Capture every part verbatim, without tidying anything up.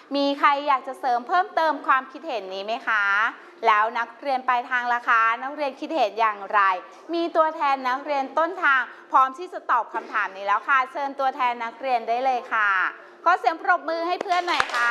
มีใครอยากจะเสริมเพิ่มเติมความคิดเห็นนี้ไหมคะแล้วนักเรียนปลายทางล่ะคะนักเรียนคิดเห็นอย่างไรมีตัวแทนนักเรียนต้นทางพร้อมที่จะตอบคำถามนี้แล้วค่ะเชิญตัวแทนนักเรียนได้เลยค่ะขอเสียงปรบมือให้เพื่อนหน่อยค่ะ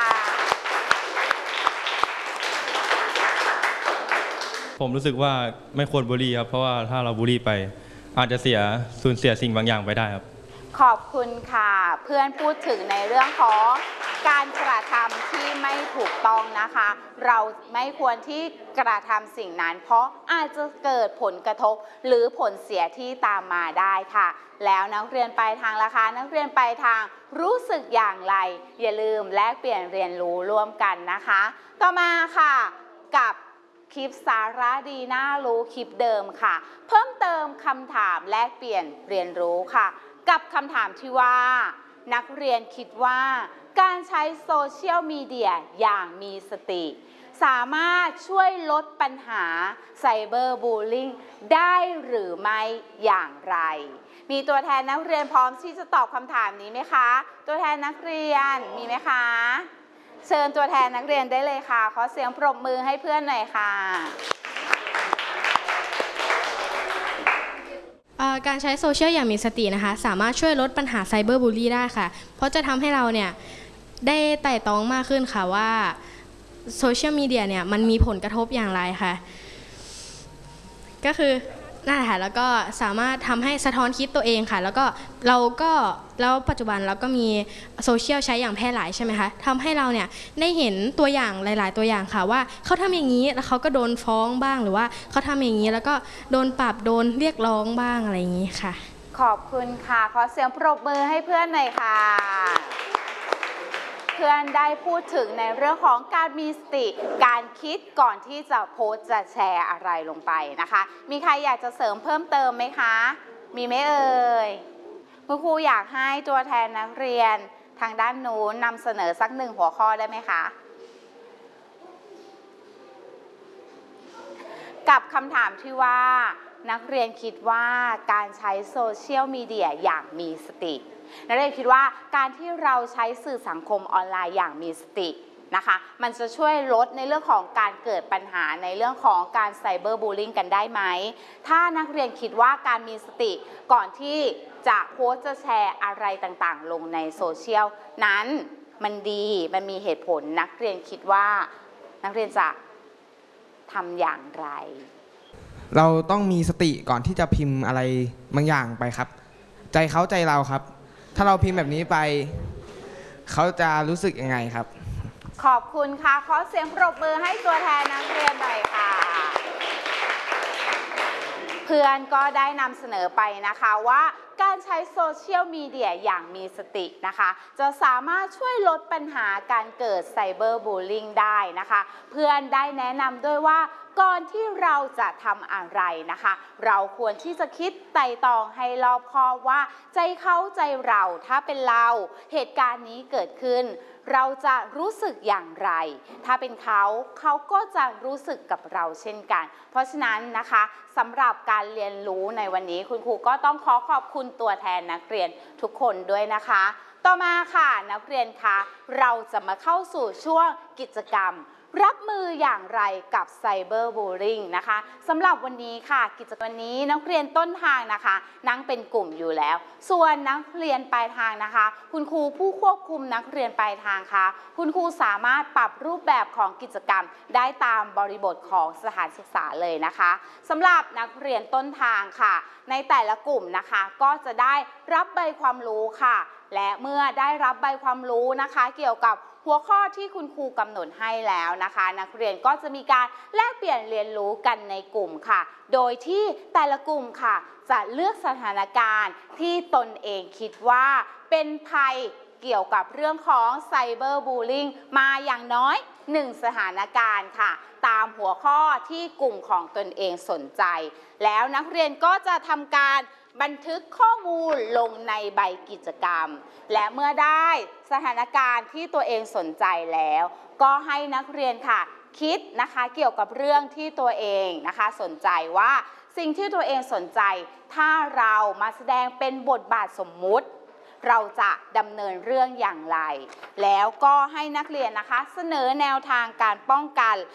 ผมรู้สึกว่าไม่ควรบูลลี่ครับเพราะว่าถ้าเราบูลลี่ไปอาจจะเสียสูญเสียสิ่งบางอย่างไปได้ครับขอบคุณค่ะเพื่อนพูดถึงในเรื่องของการกระทำที่ไม่ถูกต้องนะคะเราไม่ควรที่กระทำสิ่งนั้นเพราะอาจจะเกิดผลกระทบหรือผลเสียที่ตามมาได้ค่ะแล้วนักเรียนปลายทางล่ะคะนักเรียนปลายทางรู้สึกอย่างไรอย่าลืมแลกเปลี่ยนเรียนรู้ร่วมกันนะคะต่อมาค่ะกับคลิปสาระดีน่ารู้คลิปเดิมค่ะเพิ่มเติมคำถามแลกเปลี่ยนเรียนรู้ค่ะกับคำถามที่ว่านักเรียนคิดว่าการใช้โซเชียลมีเดียอย่างมีสติสามารถช่วยลดปัญหาไซเบอร์บูลลิงได้หรือไม่อย่างไรมีตัวแทนนักเรียนพร้อมที่จะตอบคำถามนี้ไหมคะตัวแทนนักเรียนมีไหมคะเชิญตัวแทนนักเรียนได้เลยค่ะขอเสียงปรบมือให้เพื่อนหน่อยค่ะการใช้โซเชียลอย่างมีสตินะคะสามารถช่วยลดปัญหาไซเบอร์บูลลี่ได้ค่ะเพราะจะทำให้เราเนี่ยได้ไต่ตองมากขึ้นค่ะว่าโซเชียลมีเดียเนี่ยมันมีผลกระทบอย่างไรค่ะก็คือนั่นแหละค่ะแล้วก็สามารถทำให้สะท้อนคิดตัวเองค่ะแล้วก็เราก็แล้วปัจจุบันเราก็มีโซเชียลใช้อย่างแพร่หลายใช่ไหมคะทำให้เราเนี่ยได้เห็นตัวอย่างหลายๆตัวอย่างค่ะว่าเขาทำอย่างนี้แล้วเขาก็โดนฟ้องบ้างหรือว่าเขาทำอย่างนี้แล้วก็โดนปรับโดนเรียกร้องบ้างอะไรอย่างนี้ค่ะขอบคุณค่ะขอเสียงปรบมือให้เพื่อนหน่อยค่ะเพื่อนได้พูดถึงในเรื่องของการมีสติการคิดก่อนที่จะโพสต์จะแชร์อะไรลงไปนะคะมีใครอยากจะเสริมเพิ่มเติมไหมคะมีไหมเอ่ยคุณครูอยากให้ตัวแทนนักเรียนทางด้านนู้นนำเสนอสักหนึ่งหัวข้อได้ไหมคะกับคำถามที่ว่านักเรียนคิดว่าการใช้โซเชียลมีเดียอย่างมีสตินักเรียนคิดว่าการที่เราใช้สื่อสังคมออนไลน์อย่างมีสตินะคะมันจะช่วยลดในเรื่องของการเกิดปัญหาในเรื่องของการไซเบอร์บูลลิงกันได้ไหมถ้านักเรียนคิดว่าการมีสติก่อนที่จะโพสต์จะแชร์อะไรต่างๆลงในโซเชียลนั้นมันดีมันมีเหตุผลนักเรียนคิดว่านักเรียนจะทำอย่างไรเราต้องมีสติก่อนที่จะพิมพ์อะไรบางอย่างไปครับใจเขาใจเราครับถ้าเราพิมพ์แบบนี้ไปเขาจะรู้สึกยังไงครับขอบคุณค่ะขอเสียงปรบมือให้ตัวแทนนักเรียนหน่อยค่ะเพื่อนก็ได้นำเสนอไปนะคะว่าการใช้โซเชียลมีเดียอย่างมีสตินะคะจะสามารถช่วยลดปัญหาการเกิดไซเบอร์บูลลิงได้นะคะเพื่อนได้แนะนำด้วยว่าก่อนที่เราจะทำอะไรนะคะเราควรที่จะคิดไต่ตองให้รอบคอบว่าใจเขาใจเราถ้าเป็นเราเหตุการณ์นี้เกิดขึ้นเราจะรู้สึกอย่างไรถ้าเป็นเขาเขาก็จะรู้สึกกับเราเช่นกันเพราะฉะนั้นนะคะสำหรับการเรียนรู้ในวันนี้คุณครูก็ต้องขอขอบคุณตัวแทนนักเรียนทุกคนด้วยนะคะต่อมาค่ะนักเรียนคะเราจะมาเข้าสู่ช่วงกิจกรรมรับมืออย่างไรกับไซเบอร์บูลลิงนะคะสำหรับวันนี้ค่ะกิจกรรมวันนี้นักเรียนต้นทางนะคะนั่งเป็นกลุ่มอยู่แล้วส่วนนักเรียนปลายทางนะคะคุณครูผู้ควบคุมนักเรียนปลายทางค่ะคุณครูสามารถปรับรูปแบบของกิจกรรมได้ตามบริบทของสถานศึกษาเลยนะคะสำหรับนักเรียนต้นทางค่ะในแต่ละกลุ่มนะคะก็จะได้รับใบความรู้ค่ะและเมื่อได้รับใบความรู้นะคะเกี่ยวกับหัวข้อที่คุณครูกำหนดให้แล้วนะคะนักเรียนก็จะมีการแลกเปลี่ยนเรียนรู้กันในกลุ่มค่ะโดยที่แต่ละกลุ่มค่ะจะเลือกสถานการณ์ที่ตนเองคิดว่าเป็นภัยเกี่ยวกับเรื่องของไซเบอร์บูลลิงมาอย่างน้อยหนึ่งสถานการณ์ค่ะตามหัวข้อที่กลุ่มของตนเองสนใจแล้วนักเรียนก็จะทำการบันทึกข้อมูลลงในใบกิจกรรมและเมื่อได้สถานการณ์ที่ตัวเองสนใจแล้วก็ให้นักเรียนค่ะคิดนะคะเกี่ยวกับเรื่องที่ตัวเองนะคะสนใจว่าสิ่งที่ตัวเองสนใจถ้าเรามาแสดงเป็นบทบาทสมมุติเราจะดำเนินเรื่องอย่างไร แล้วก็ให้นักเรียนนะคะเสนอแนวทางการป้องกัน